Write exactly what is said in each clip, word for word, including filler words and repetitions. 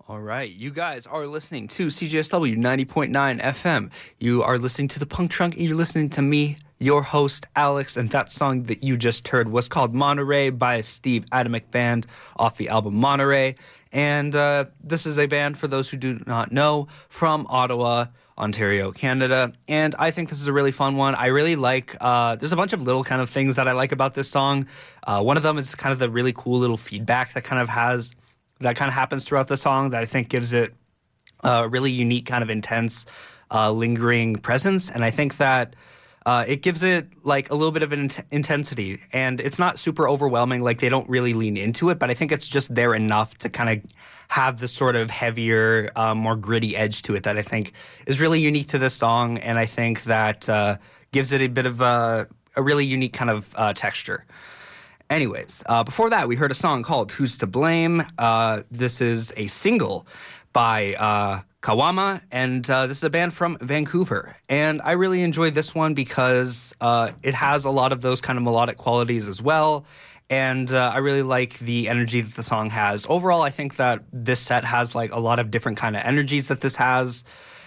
All right, you guys are listening to C J S W ninety point nine F M. You are listening to the Punk Trunk, and you're listening to me, your host, Alex, and that song that you just heard was called Monterey by Steve Atomic Band off the album Monterey. And uh, this is a band, for those who do not know, from Ottawa, Ontario, Canada. And I think this is a really fun one. I really like, uh, there's a bunch of little kind of things that I like about this song. Uh, one of them is kind of the really cool little feedback that kind of has, that kind of happens throughout the song that I think gives it a really unique kind of intense, uh, lingering presence. And I think that Uh, it gives it like a little bit of an int- intensity, and it's not super overwhelming. Like, they don't really lean into it, but I think it's just there enough to kind of have this sort of heavier, uh, more gritty edge to it that I think is really unique to this song, and I think that uh, gives it a bit of a, a really unique kind of uh, texture. Anyways, uh, before that, we heard a song called Who's to Blame. Uh, this is a single by uh, Kawama, and uh, this is a band from Vancouver. And I really enjoy this one because uh, it has a lot of those kind of melodic qualities as well. And uh, I really like the energy that the song has. Overall, I think that this set has like a lot of different kind of energies that this has.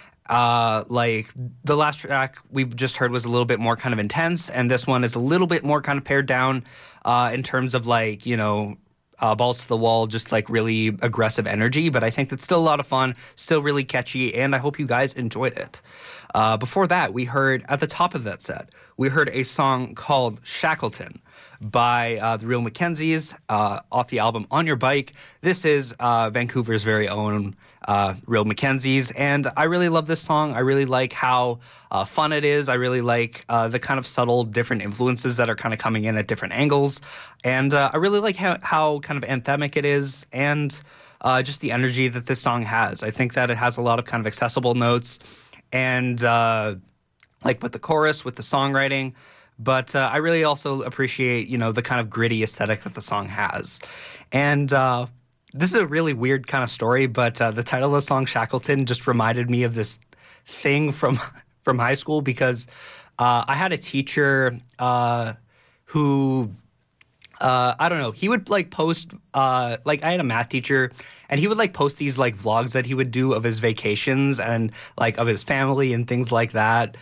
Uh, like the last track we just heard was a little bit more kind of intense, and this one is a little bit more kind of pared down uh, in terms of like, you know, Uh, balls to the wall, just like really aggressive energy, but I think that's still a lot of fun, still really catchy, and I hope you guys enjoyed it. Uh, before that, we heard, at the top of that set, we heard a song called Shackleton by uh, the Real Mackenzies uh, off the album On Your Bike. This is uh, Vancouver's very own uh, Real Mackenzies, and I really love this song. I really like how uh, fun it is. I really like uh, the kind of subtle different influences that are kind of coming in at different angles, and uh, I really like how, how kind of anthemic it is, and uh, just the energy that this song has. I think that it has a lot of kind of accessible notes, and uh, like with the chorus, with the songwriting, but uh, I really also appreciate, you know, the kind of gritty aesthetic that the song has. And uh, this is a really weird kind of story, but uh, the title of the song, Shackleton, just reminded me of this thing from from high school, because uh, I had a teacher uh, who, uh, I don't know, he would like post, uh, like I had a math teacher, and he would like post these like vlogs that he would do of his vacations and like of his family and things like that.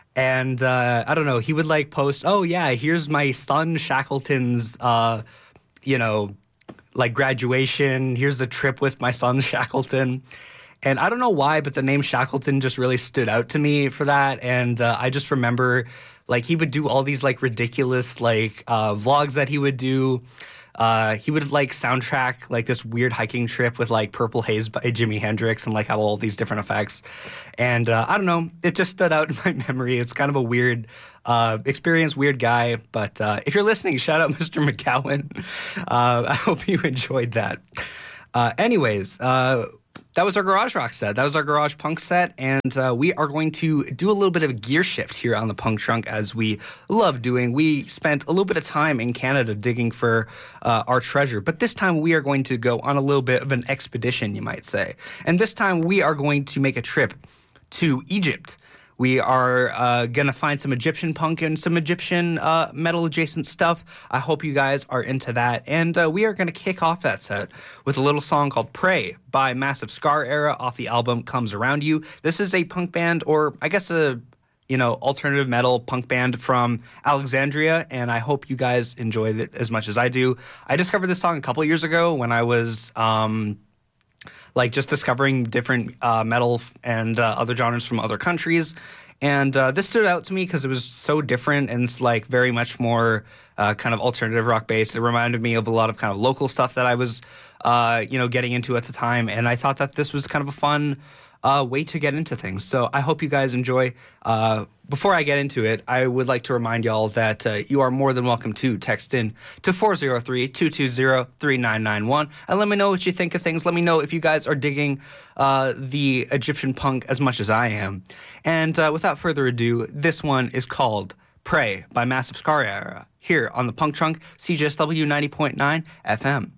And uh, I don't know, he would like post, oh yeah, here's my son Shackleton's, uh, you know, like graduation. Here's the trip with my son Shackleton. And I don't know why, but the name Shackleton just really stood out to me for that. And uh, I just remember like he would do all these like ridiculous like uh, vlogs that he would do. Uh, he would like soundtrack like this weird hiking trip with like Purple Haze by Jimi Hendrix and like have all these different effects. And uh, I don't know, it just stood out in my memory. It's kind of a weird uh, experience, weird guy. But uh, if you're listening, shout out Mister McCowan. Uh, I hope you enjoyed that. Uh, anyways, uh, that was our garage rock set. That was our garage punk set, and uh, we are going to do a little bit of a gear shift here on the Punk Trunk, as we love doing. We spent a little bit of time in Canada digging for uh, our treasure, but this time we are going to go on a little bit of an expedition, you might say. And this time we are going to make a trip to Egypt. We are uh, going to find some Egyptian punk and some Egyptian uh, metal-adjacent stuff. I hope you guys are into that. And uh, we are going to kick off that set with a little song called Pray by Massive Scar Era off the album Comes Around You. This is a punk band, or I guess a, you know, alternative metal punk band from Alexandria, and I hope you guys enjoy it as much as I do. I discovered this song a couple years ago when I was... Um, like just discovering different uh, metal and uh, other genres from other countries. And uh, this stood out to me because it was so different and it's like very much more uh, kind of alternative rock based. It reminded me of a lot of kind of local stuff that I was, uh, you know, getting into at the time. And I thought that this was kind of a fun uh, way to get into things. So I hope you guys enjoy. Uh, before I get into it, I would like to remind y'all that uh, you are more than welcome to text in to four oh three, two two zero, three nine nine one and let me know what you think of things. Let me know if you guys are digging uh, the Egyptian punk as much as I am. And uh, without further ado, this one is called Pray by Massive Scar Era here on the Punk Trunk, C J S W ninety point nine F M.